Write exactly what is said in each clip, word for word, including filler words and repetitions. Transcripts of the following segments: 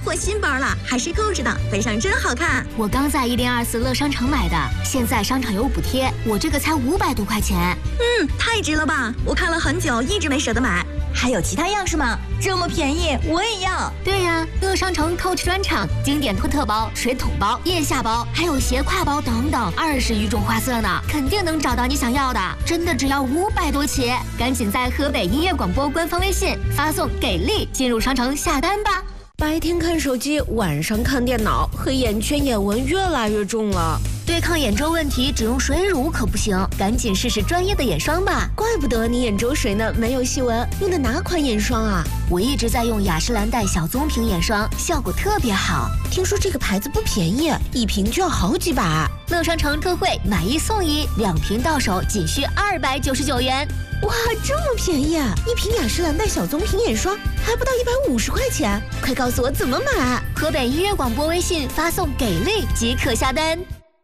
货新包了，还是购置的，背上真好看。 我刚在一零二四乐商城买的，现在商场有补贴，我这个才五百多块钱。 嗯，太值了吧！我看了很久，一直没舍得买。还有其他样式吗？这么便宜，我也要。 对呀，乐商城 Coach 专场，经典托特包、水桶包、腋下包，还有斜挎包等等，二十余种花色呢，肯定能找到你想要的。真的只要五百多起，赶紧在河北音乐广播官方微信发送“给力”进入商城下单吧。 白天看手机，晚上看电脑，黑眼圈、眼纹越来越重了。 对抗眼周问题，只用水乳可不行，赶紧试试专业的眼霜吧。 怪不得你眼周水呢没有细纹，用的哪款眼霜啊？ 我一直在用雅诗兰黛小棕瓶眼霜，效果特别好。 听说这个牌子不便宜，一瓶就要好几百。 乐商城特惠，买一送一，两瓶到手仅需二百九十九元。 哇，这么便宜啊！一瓶雅诗兰黛小棕瓶眼霜还不到一百五十块钱，快告诉我怎么买！ 河北音乐广播微信发送“给力”即可下单。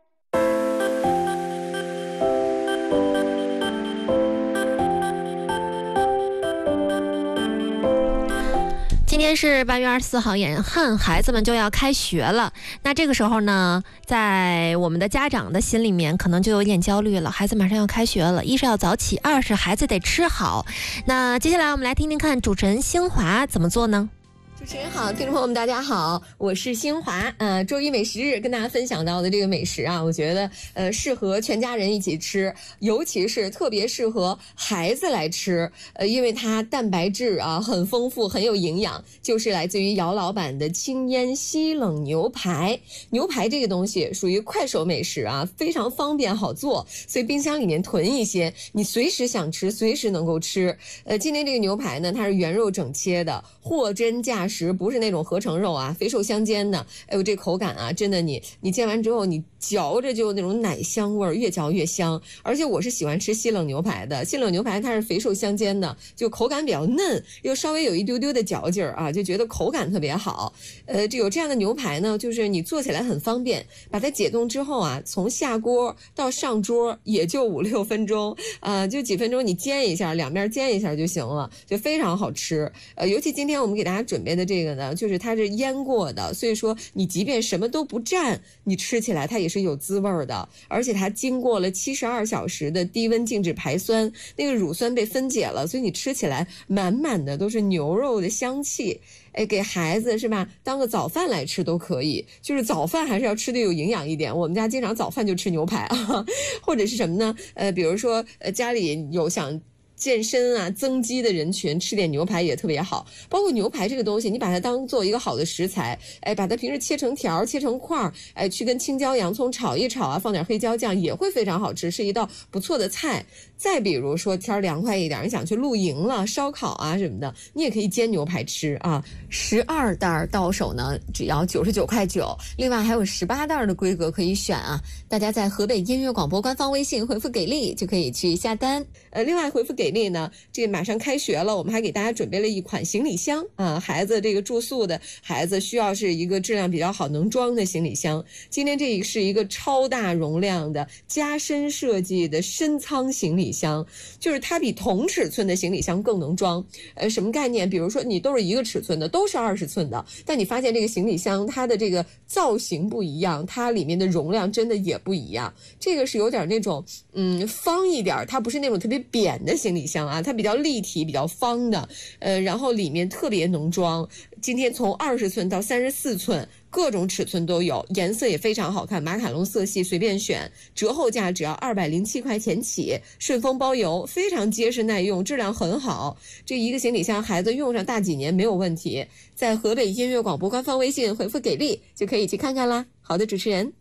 今天是八月二十四号，眼看孩子们就要开学了，那这个时候呢，在我们的家长的心里面可能就有点焦虑了。孩子马上要开学了，一是要早起，二是孩子得吃好。那接下来我们来听听看主持人星华怎么做呢？ 主持人好，听众朋友们大家好，我是星华。呃，周一美食日跟大家分享到的这个美食啊，我觉得呃适合全家人一起吃，尤其是特别适合孩子来吃。呃，因为它蛋白质啊很丰富，很有营养，就是来自于姚老板的轻烟西冷牛排。牛排这个东西属于快手美食啊，非常方便好做，所以冰箱里面囤一些，你随时想吃随时能够吃。呃，今天这个牛排呢，它是原肉整切的，货真价实。不是那种合成肉啊，肥瘦相间的。哎呦，这口感啊，真的你你煎完之后，你嚼着就那种奶香味儿，越嚼越香。而且我是喜欢吃西冷牛排的，西冷牛排它是肥瘦相间的，就口感比较嫩，又稍微有一丢丢的嚼劲儿啊，就觉得口感特别好。呃，这有这样的牛排呢，就是你做起来很方便，把它解冻之后啊，从下锅到上桌也就五六分钟啊、呃，就几分钟你煎一下，两面煎一下就行了，就非常好吃。呃，尤其今天我们给大家准备的这个呢，就是它是腌过的，所以说你即便什么都不蘸，你吃起来它也是有滋味的，而且它经过了七十二小时的低温静置排酸，那个乳酸被分解了，所以你吃起来满满的都是牛肉的香气。哎，给孩子是吧，当个早饭来吃都可以，就是早饭还是要吃的有营养一点。我们家经常早饭就吃牛排啊，或者是什么呢？呃，比如说呃家里有想健身啊增肌的人群，吃点牛排也特别好。包括牛排这个东西，你把它当做一个好的食材，哎，把它平时切成条切成块，哎，去跟青椒洋葱炒一炒啊，放点黑椒酱也会非常好吃，是一道不错的菜。再比如说天凉快一点，你想去露营了，烧烤啊什么的，你也可以煎牛排吃啊。十二袋到手呢只要九十九块九，另外还有十八袋的规格可以选啊。大家在河北音乐广播官方微信回复给力就可以去下单。呃，另外回复给力呢，这马上开学了，我们还给大家准备了一款行李箱啊，孩子这个住宿的孩子需要是一个质量比较好能装的行李箱。今天这是一个超大容量的加深设计的深仓行李箱，就是它比同尺寸的行李箱更能装。呃，什么概念？比如说你都是一个尺寸的，都是二十寸的，但你发现这个行李箱它的这个造型不一样，它里面的容量真的也不一样。这个是有点那种嗯方一点，它不是那种特别扁的行李箱啊，它比较立体比较方的，呃，然后里面特别能装。今天从二十寸到三十四寸各种尺寸都有，颜色也非常好看，马卡龙色系随便选，折后价只要二百零七块钱起，顺丰包邮，非常结实耐用，质量很好。这一个行李箱孩子用上大几年没有问题。在河北音乐广播官方微信回复给力就可以去看看啦。好的，主持人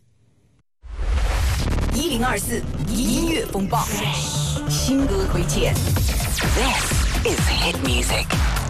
一零二四音乐风暴新歌推荐 This is hit music。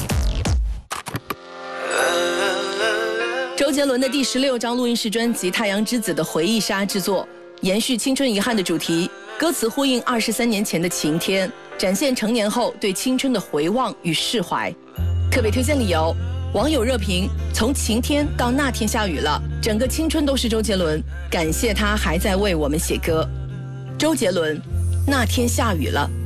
周杰伦的第十六张录音室专辑《太阳之子》的回忆杀制作，延续青春遗憾的主题，歌词呼应二十三年前的晴天，展现成年后对青春的回望与释怀。特别推荐理由，网友热评：从晴天到那天下雨了，整个青春都是周杰伦，感谢他还在为我们写歌。周杰伦，那天下雨了。